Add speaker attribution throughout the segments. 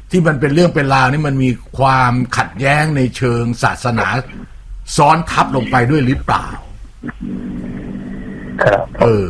Speaker 1: ที่มันเป็นเรื่องเป็นราวนี่มันมีความขัดแย้งในเชิงศาสนาซ้อนทับลงไปด้วยหรือเปล่า
Speaker 2: ครับ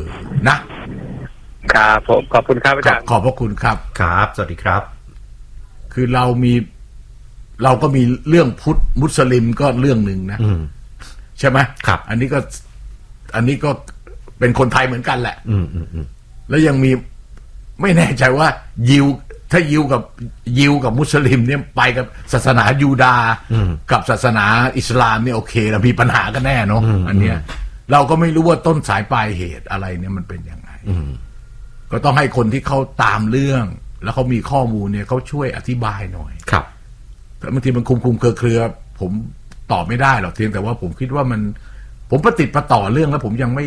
Speaker 1: นะครับ
Speaker 2: ผมขอบคุณครับอาจารย์
Speaker 1: ขอบพระคุณครับ
Speaker 3: ครับสวัสดีครับ
Speaker 1: คือเราก็มีเรื่องพุทธมุสลิมก็เรื่องหนึ่งนะใช่ไหม
Speaker 3: ครับ
Speaker 1: อันนี้ก็เป็นคนไทยเหมือนกันแหละแล้วยังมีไม่แน่ใจว่าถ้ายิวกับมุสลิมเนี่ยไปกับศาสนายูดาห์กับศาสนาอิสลามเนี่ยโอเคเรามีปัญหากันแน่เนาะอันเนี้ยเราก็ไม่รู้ว่าต้นสายปลายเหตุอะไรเนี่ยมันเป็นยังไงก็ต้องให้คนที่เขาตามเรื่องแล้วเขามีข้อมูลเนี่ยเขาช่วยอธิบายหน่อย
Speaker 3: ครับ
Speaker 1: แต่บางทีมันคุมเครือผมตอบไม่ได้หรอกเพียงแต่ว่าผมคิดว่าผมประติดประต่อเรื่องแล้วผมยัง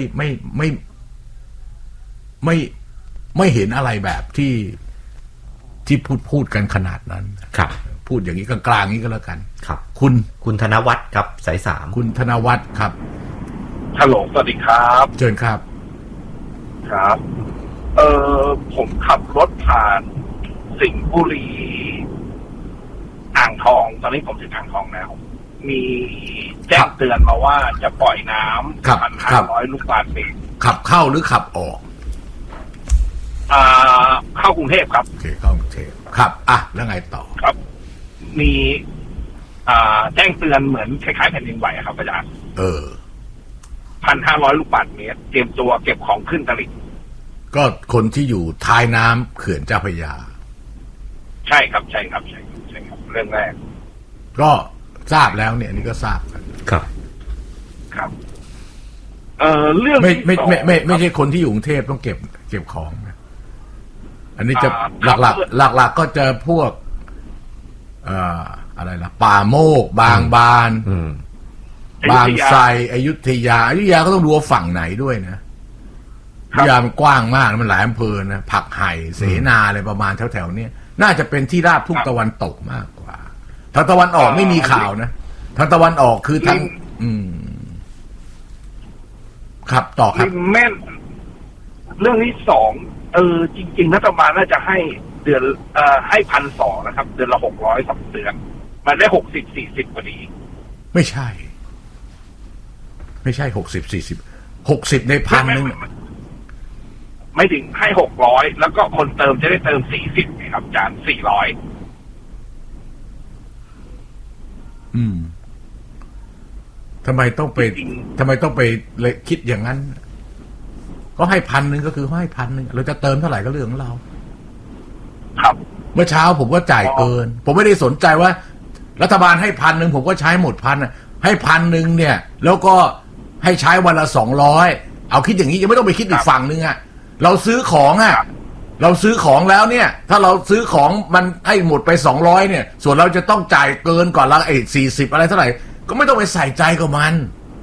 Speaker 1: ไม่เห็นอะไรแบบที่พูดกันขนาดนั้น
Speaker 3: ครับ
Speaker 1: พูดอย่างนี้กลางๆนี้ก็แล้วกัน
Speaker 3: ครับ
Speaker 1: คุณ
Speaker 3: ธนวัฒน์ครับสาย3
Speaker 1: คุณธนวัฒน์ครับ
Speaker 4: ฮัลโหลสวัสดีครับ
Speaker 1: เชิญครับ
Speaker 4: ครับผมขับรถผ่านสิงห์บุรีอ่างทองตอนนี้ผมถึงอ่างทองแล้วมีแจ้งเตือนมาว่าจะปล่อยน้ำ1,500 ลูกบาศก์เมตร
Speaker 1: ขับเข้าหรือขับออก
Speaker 4: เข้ากรุงเทพครับ
Speaker 1: โอเคเข้ากรุงเทพครับแล้วไงต่อ
Speaker 4: ครับมีแจ้งเตือนเหมือนคล้ายๆแผ่นดินไหวครับอาจารย์1,500 ลูกบาศก์เมตรเตรียมตัวเก็บของขึ้นตลิ่ง
Speaker 1: ก็คนที่อยู่ท้ายน้ำเขื่อนเจ้าพระยา
Speaker 4: ใช่ครับเรื่องแรก
Speaker 1: ก็ทราบแล้วเนี่ยอันนี้ก็ทราบ
Speaker 4: ครับเรื่อง
Speaker 1: ไม่ใช่คนที่อยู่กรุงเทพต้องเก็บของนะอันนี้จะหลักก็จะพวกอะไรล่ะป่าโมกบางบานบางไทรอยุธยาก็ต้องดูว่าฝั่งไหนด้วยนะอยุธยามันกว้างมากมันหลายอำเภอนะผักไห่เสนาอะไรประมาณแถวๆนี้น่าจะเป็นที่ราบทุ่งตะวันตกมากกว่าทางตะวันออกไม่มีข่าวนะทางตะวันออกคือทางครับต่อครับ
Speaker 4: แม่นเรื่องที่2จริงๆรัฐบาลน่าจะให้เดือนให้1,200นะครับเดือนละ600 2 เดือนมันได้60-40พอดี
Speaker 1: ไม่ใช่60-40ใน1,000
Speaker 4: ไม่ถึงให้600แล้วก็คนเติมจะได้เติม40นะครับอาจารย์400
Speaker 1: ทำไมต้องไปเลยคิดอย่างนั้นก็ให้1,000ก็คือให้1,000เราจะเติมเท่าไหร่ก็เรื่องของเรา
Speaker 4: ครับ
Speaker 1: เมื่อเช้าผมก็จ่ายเกินผมไม่ได้สนใจว่ารัฐบาลให้1,000ผมก็ใช้หมด1,000ให้1,000เนี่ยแล้วก็ให้ใช้วันละ200เอาคิดอย่างนี้ยังไม่ต้องไปคิดอีกฝั่งนึงเราซื้อของเราซื้อของแล้วเนี่ยถ้าเราซื้อของมันให้หมดไป200เนี่ยส่วนเราจะต้องจ่ายเกินก่อนละ40อะไรเท่าไหร่ก็ไม่ต้องไปใส่ใจกับมัน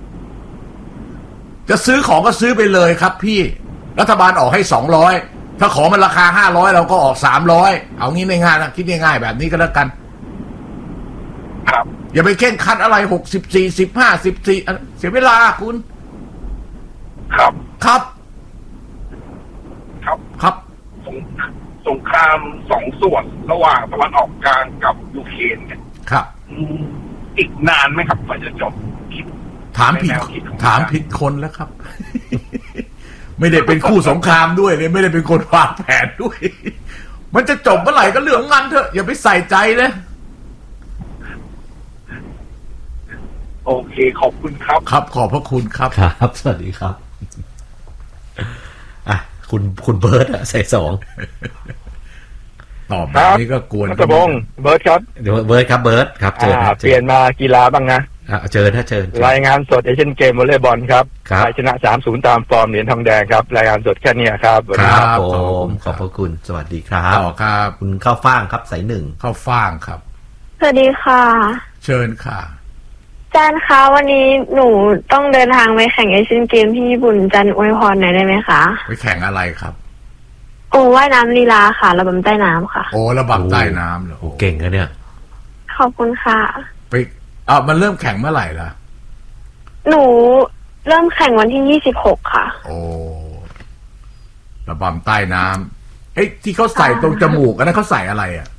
Speaker 1: จะซื้อของก็ซื้อไปเลยครับพี่รัฐบาลออกให้200ถ้าของมันราคา500เราก็ออก300เอางี้ง่ายๆนะคิดง่ายๆแบบนี้ก็แล้วกัน
Speaker 4: ครับ
Speaker 1: อย่าไปเข่งคัดอะไร60 40 54เสียเวลาคุณ
Speaker 4: ครับสงคราม2 ส่วนระหว่างตะวันออกกลางกับยูเครนเนี่ย
Speaker 1: ครับ
Speaker 4: อีกนานไหมครับกว่าจะจบ
Speaker 1: ถามผิดคนแล้วครับ ไม่ได้เป็นคู่สงครามด้วยเลยไม่ได้เป็นคนวางแผนด้วยมันจะจบเมื่อไหร่ก็เรื่องงั้นเถอะอย่าไปใส่ใจเลย
Speaker 4: โอเคขอบคุณครับ
Speaker 1: ครับขอบพระคุณครับ
Speaker 3: ครับสวัสดีครับคุณเบิร์ดใส่2
Speaker 1: ตอบแบบนี้ก็กวน
Speaker 2: กระบงเบิร์ดครับ
Speaker 3: เดี๋ยวเบิร์ดครับเบิร์ดครับเ
Speaker 2: ปลี่ยนมากีฬาบ้างนะ
Speaker 3: เชิญ
Speaker 2: รายงานสดเอเชียนเกมวอลเลย์บอลครับไทยชนะ 3-0 ตามฟอร์มเหรียญทองแดงครับรายงานสดแค่นี้ครับ
Speaker 3: ครับผมขอบพระคุณสวัสดีครับ
Speaker 1: ต่อครับ
Speaker 3: คุณข้าวฟ่างครับสาย1
Speaker 1: ข้าวฟ่างครับ
Speaker 5: สวัสดีค่ะ
Speaker 1: เชิญค่ะ
Speaker 5: อาจารย์คะวันนี้หนูต้องเดินทางไปแข่งเอเชียนเกมที่ญี่ปุ่นอาจารย์อวยพรหน่อยได้ไหมคะ
Speaker 1: ไปแข่งอะไรครับ
Speaker 5: ว่ายน้ำลีลาค่ะระบำใต้น้ำค่ะ
Speaker 1: ระบำใต้น้ำเหรอ
Speaker 3: เก่งนะเนี่ย
Speaker 5: ขอบคุณค่ะ
Speaker 1: ไปมันเริ่มแข่งเมื่อไหร่ล่ะ
Speaker 5: หนูเริ่มแข่งวันที่26ค่ะ
Speaker 1: ระบำใต้น้ำที่เขาใส่ตรงจมูกอันนั้นเขาใส่อะไร